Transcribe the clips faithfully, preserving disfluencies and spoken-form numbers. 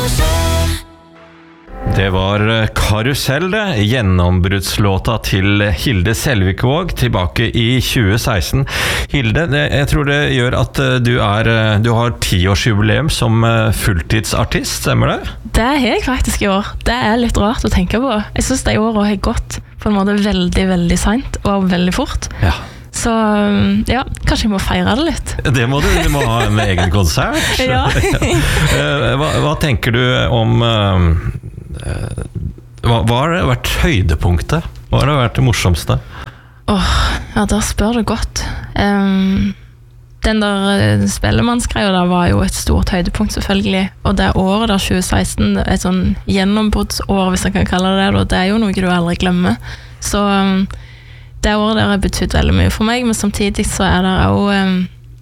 Det var Karusell, det, gjennombruddslåta til Hilde Selvikvåg tilbake i tjue seksten. Hilde, det, jeg tror det gjør at du, er, du har tiårsjubileum som fulltidsartist, stemmer det? Det har jeg faktisk i år. Det er litt rart å tenke på. Jeg synes det i år har gått på en måte veldig, veldig sent og veldig fort. Ja. Så ja, kanskje jeg må feire det litt. Det må du, du må ha en egen konsert. Ja. hva, hva tenker du om... Hva, hva har det vært høydepunktet? Hva har det vært det morsomste? Åh, ja, da spør du godt. Um, den der spellemannsgreia der var jo et stort høydepunkt selvfølgelig, og det året der tjue seksten, et sånn gjennombruddsår hvis jeg kan kalle det det, det er jo noe du aldri glemmer. Så um, det året der har betydd veldig mye for meg, men samtidig så er det også um,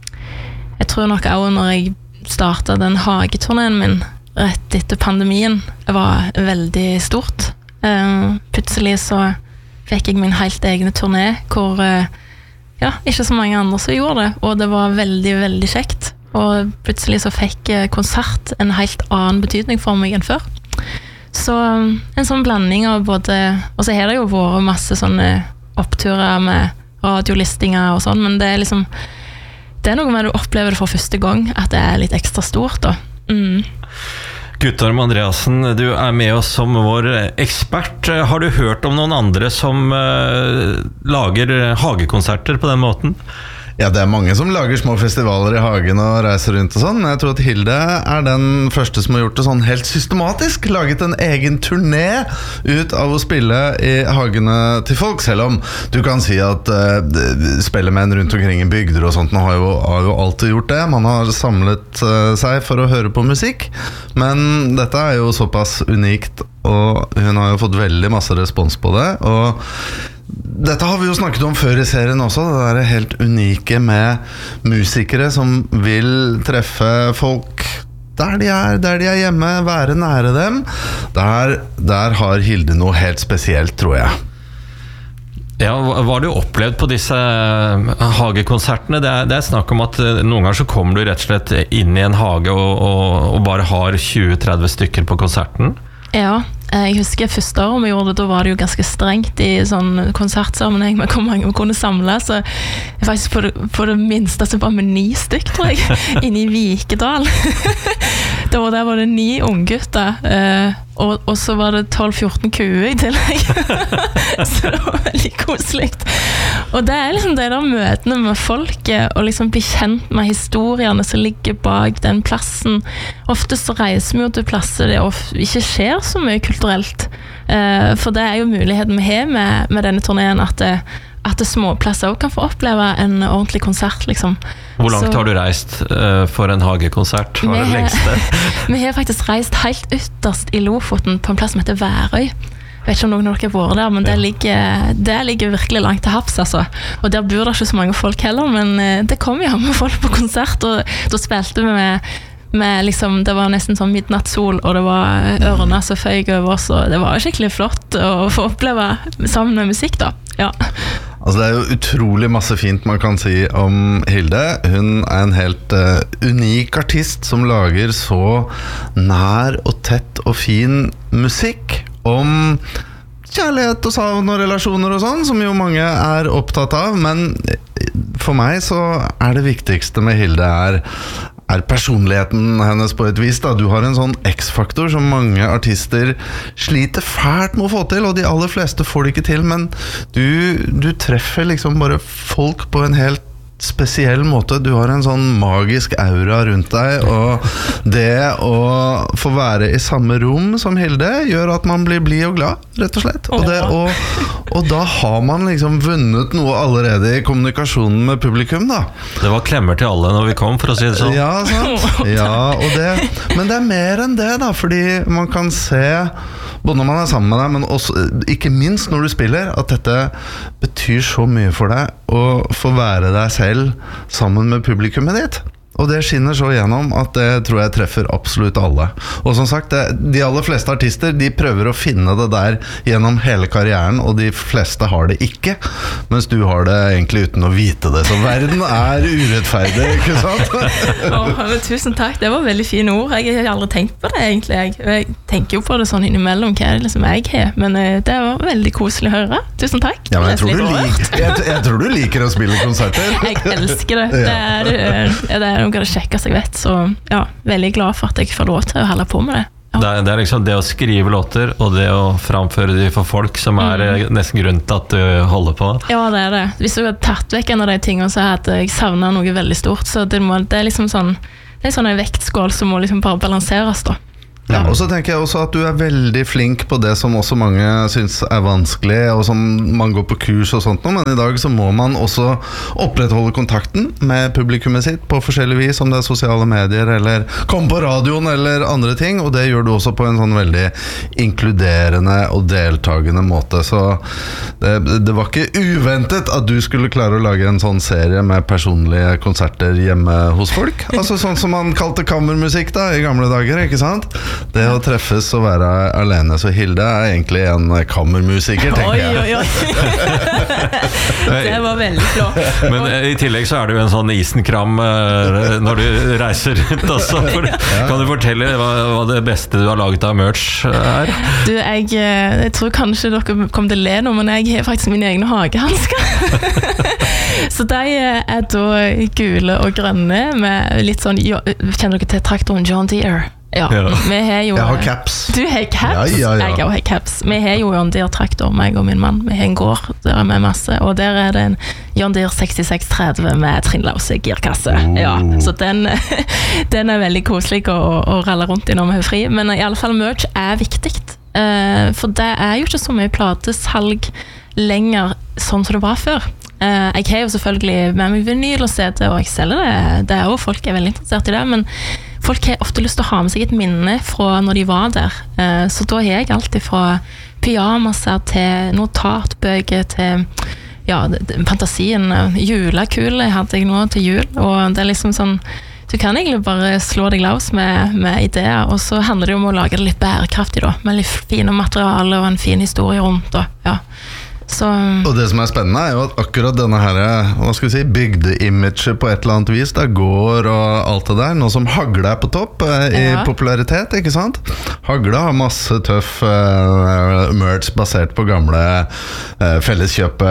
jeg tror nok også når jeg startet den hageturneen min rett etter pandemien var veldig stort. Uh, plutselig så fikk jeg min helt egne turné, hvor uh, ja, ikke så mange andre som gjorde det, og det var veldig, veldig kjekt. Og plutselig så fikk konsert en helt annen betydning for meg enn før. Så um, en sånn blanding av både, og så har det jo vært masse sånne oppturer med radiolistinger og sånn, men det er liksom, det er noe med at du opplever det for første gang, at det er litt ekstra stort da. Mm. Guttorm Andreassen, du er med oss som vår ekspert. Har du hørt om noen andre som uh, lager hagekonserter på den måten? Ja, det er mange som lager små festivaler i hagen og reiser rundt og sånn. Jeg tror at Hilde er den første som har gjort det sånn helt systematisk. Laget en egen turné ut av å spille i hagene til folk. Selv om du kan si at uh, spellemenn rundt omkring i bygder og sånt har jo, har jo alltid gjort det. Man har samlet uh, seg for å høre på musikk. Men dette er jo såpass unikt, og hun har jo fått veldig masse respons på det. Og dette har vi jo snakket om før i serien også, det der helt unike med musikere som vil treffe folk der de er, der de er hjemme, være nære dem. Der, der har Hilde noe helt spesielt, tror jeg. Ja, hva har du opplevd på disse hagekonsertene? Det er, det er snakk om at noen ganger så kommer du rett og slett inn i en hage og, og, og bare har tjue til tretti stykker på konserten. Ja, jeg husker første året vi gjorde det, da var det jo ganske strengt i sånn konsertsammenheng med hvor mange vi kunne samle, så faktisk på det, på det minste så var vi ni stykk, tror jeg, inne i Vikedal. Da var det, var det ni unggutter, eh, og, og så var det tolv fjorten kuer i tillegg. Så det var veldig koselig. Og det er liksom det der møtene med folket, og liksom bli kjent med historiene som ligger bak den plassen. Ofte så reiser vi jo til plasser det ikke skjer så mye kulturelt. Eh, for det er jo muligheten vi har med, med denne turneen, at det, at det små plasser også kan få oppleve en ordentlig konsert, liksom. Hvor langt så, har du reist uh, for en hagekonsert? Hva er det lengste? Vi har faktisk reist helt ytterst i Lofoten på en plass som heter Værøy. Jeg vet ikke om noen av dere har vært der, men det ligger, det ligger virkelig langt til havs, altså. Og der bor det ikke så mange folk heller, men det kom jo med folk på konsert, og da spilte vi med, med liksom, det var nesten sånn midnattssol, og det var ørner som føyg over oss, og det var skikkelig flott å få oppleve sammen med musikk da, ja. Altså det er jo utrolig masse fint man kan si om Hilde. Hun er en helt uh, unik artist som lager så nær og tett og fin musikk om kjærlighet og savn og relasjoner og sånn, som jo mange er opptatt av, men for meg så er det viktigste med Hilde er er personligheten hennes på et vis da. Du har en sånn X-faktor som mange artister sliter fælt med å få til, og de aller fleste får det ikke til, men du, du treffer liksom bare folk på en helt spesiell måte. Du har en sånn magisk aura rundt deg, og det å få være i samme rom som Hilde gjør at man blir blid og glad, rett og slett. Og, det, og, og da har man liksom vunnet noe allerede i kommunikasjonen med publikum da. Det var klemmer til alle når vi kom, for å si det sånn. Ja, sant. Ja, og det, men det er mer enn det da, fordi man kan se både når man er sammen med deg, men også, ikke minst når du spiller, at dette betyr så mye for deg å få være deg selv sammen med publikummet ditt. og det skinner så gjennom at det tror jeg treffer absolutt alle. Og som sagt, det, de aller fleste artister, de prøver å finne det der gjennom hele karrieren, og de fleste har det ikke, mens du har det egentlig uten å vite det. Så verden er urettferdig, ikke sant? oh, men tusen takk, det var veldig fine ord. Jeg har aldri tenkt på det egentlig. Jeg, jeg tenker jo på det sånn innimellom hva er det liksom jeg har, men det var veldig koselig å høre. Tusen takk. Ja, men jeg tror, lik, jeg, jeg tror du liker å spille konserter. Jeg elsker det. Det er, det er noe av det kjekkeste jeg vet, så ja, veldig glad for at jeg får lov til å holde på med det. Ja. Det, er, det er liksom det å skrive låter og det å framføre de for folk som er mm. nesten grunnen til at du holder på. Ja, det er det. Hvis du hadde tatt vekk en av de tingene, så hadde jeg savnet noe veldig stort, så det, må, det er liksom sånn det er sånn en vektskål som må liksom bare balanseres da. Ja, og så tenker jeg også at du er veldig flink på det som også mange synes er vanskelig, og som man går på kurs og sånt, men i dag så må man også opprettholde kontakten med publikummet sitt på forskjellig vis, om det er sosiale medier eller komme på radioen eller andre ting, og det gjør du også på en sånn veldig inkluderende og deltagende måte. Så det, det var ikke uventet at du skulle klare å lage en sånn serie med personlige konserter hjemme hos folk. Altså sånn som man kalte kammermusikk da i gamle dager, ikke sant? Det å treffes og være alene. Så Hilde er egentlig en kammermusiker, tenker jeg. Oi, oi, oi. Det var veldig flott. Men i tillegg så er det jo en sånn isenkram når du reiser rundt også. Kan du fortelle hva, hva det beste du har laget av merch er? Du, jeg, jeg tror kanskje dere kommer til å le nå, men jeg har faktisk mine egne hagehansker. Så de er da gule og grønne med litt sånn, kjenner dere til traktoren John Deere? Ja, ja. Vi har jo, jeg har caps. Du har caps? Ja, ja, ja. Jeg har caps. Vi har jo John Deere traktor, meg og min mann. Vi har en gård der med masse, og der er det en John Deere sekstiseks tretti med trinnløse girkasse. Oh. Ja, så den, den er veldig koselig å, å ralle rundt i når vi er fri, men i alle fall merch er viktig. Uh, for det er jo ikke så mye platesalg lenger sånn som det var før. Uh, jeg har jo selvfølgelig med meg vinyl og C D, og jeg selger det. Det er jo folk er veldig interessert i det, men folk har ofte lyst til å ha med seg et minne fra når de var der. Uh, så da har jeg alltid fra pyjamaser til notatbøker til ja, fantasien. Julekule hadde jeg nå til jul, og det er liksom sånn du kan egentlig bare slå deg løs med, med ideer, og så handler det om å lage det litt bærekraftig da, med litt fine materialer og en fin historie rundt da, ja. Så, og det som er spennende er jo at akkurat denne her, hva skal vi si, bygde-imaget på et eller annet vis, da går og alt det der, nå som Hagle er på topp eh, i ja. popularitet, ikke sant? Hagle har masse tøff eh, merch basert på gamle eh, felleskjøp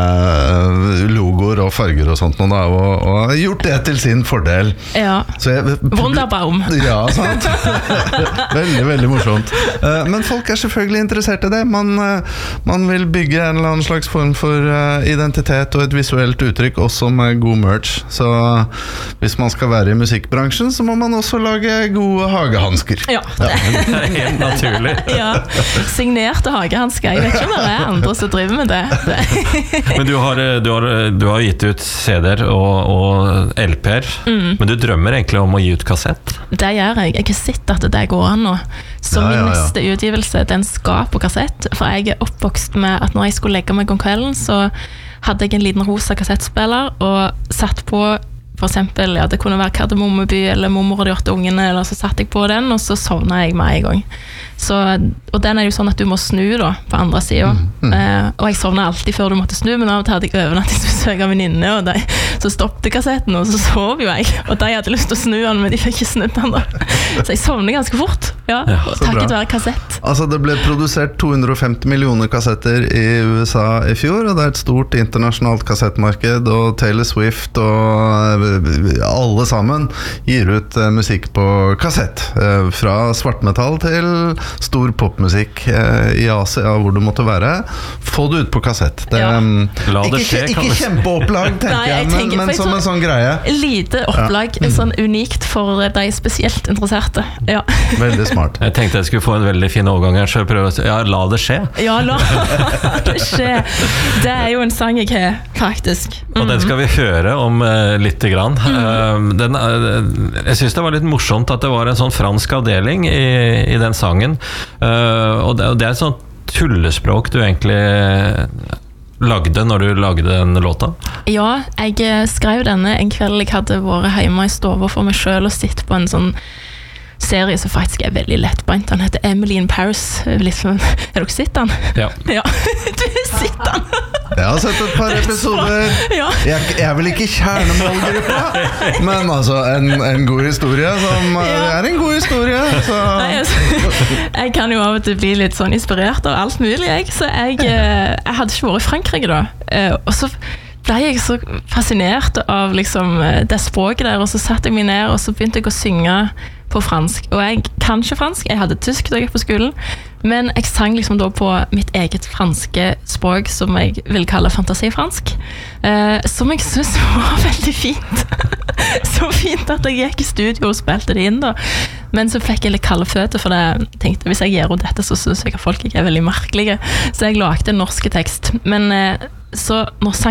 eh, logoer og farger og sånt nå da, og, og gjort det til sin fordel. Ja, jeg, Wunderbaum. Ja, sant? Veldig, veldig morsomt. Eh, men folk er selvfølgelig interessert i det. Man, eh, man vil bygge en eller annen slags form for uh, identitet og et visuelt uttrykk, også med god merch. Så hvis man skal være i musikkbransjen, så må man også lage gode hagehansker. Ja, det er helt naturlig. Ja, signerte hagehansker. Jeg vet ikke om det er andre som driver med det. Men du har, du, har, du har gitt ut C D-er og, og L P-er, mm. men du drømmer egentlig om å gi ut kassett? Det gjør jeg. Jeg har sett at det går an nå. Så ja, ja, ja. min neste utgivelse, den skal på kassett, for jeg er oppvokst med at når jeg skulle legge meg om kvelden, så hadde jeg en liten rosa kassettspiller og satt på for eksempel, ja, det kunne være Kardemommeby eller Mormor og de åtte ungene, eller så satte jeg på den, og så sovnet jeg med en gang. Så, og den er jo sånn at du må snu da, på andre siden. Mm, mm. Eh, og jeg sovnet alltid før du måtte snu, men av og til hadde jeg overnattingsbesøk av venninne, og de, så stoppte kassetten, og så sov jo jeg. Og de hadde lyst til å snu den, men de fikk ikke snudd den da. Så jeg sovnet ganske fort, ja, ja takket være kassett. Altså det ble produsert to hundre og femti millioner kassetter i U S A i fjor, og det er et stort internasjonalt kassettmarked, og Taylor Swift og alle sammen gir ut uh, musikk på kassett, uh, fra svartmetall til stor popmusikk uh, i Asia, hvor du måtte være. Få det ut på kassett. Det, ja. um, La det ikke, skje, ikke kjempeopplag, tenker Nei, jeg, men, men som en sånn greie. Lite opplag, ja. Sånn unikt for de spesielt interesserte. Ja. Veldig smart. Jeg tenkte jeg skulle få en veldig fin overgang her, så jeg prøver å si, ja, la det skje. Ja, la det skje. Det er jo en sang jeg har, faktisk. Mm. Og den skal vi høre om uh, litt grann. Mm. Den, jeg synes det var litt morsomt at det var en sånn fransk avdeling i, i den sangen, og det, og det er et sånt tullespråk du egentlig lagde når du lagde den låta? Ja, jeg skrev denne en kveld jeg hadde vært hjemme i stova for meg selv og sitt på en sånn serie som faktisk er veldig lettbeint. Den heter Emily in Paris. Liksom, har dere sett den? Ja. Ja, du har sett den! Jeg har sett et par episoder. Ja. Jeg, jeg er vel ikke kjernemålgruppa, men altså en, en god historie som Ja. er en god historie. Så. Nei, altså, jeg kan jo av og til bli litt sånn inspirert av alt mulig, jeg. Så jeg, eh, jeg hadde ikke vært i Frankrike da. Eh, Og så ble jeg så fascinert av liksom, eh, det språket der, og så satte jeg meg ned, og så begynte jeg å synge på fransk. Og jeg kan ikke fransk, jeg hadde tysk da jeg gikk på skolen, men jeg sang liksom da på mitt eget franske språk, som jeg vil kalle fantasifransk, eh, som jeg synes var veldig fint. Så fint at jeg gikk i studio og spilte det inn da. Men så fikk jeg litt kalde føtter, for det jeg tenkte, hvis jeg gjør dette, så synes jeg at folk ikke er veldig merkelige. Så jeg lagde en norske tekst. Men eh, så når sang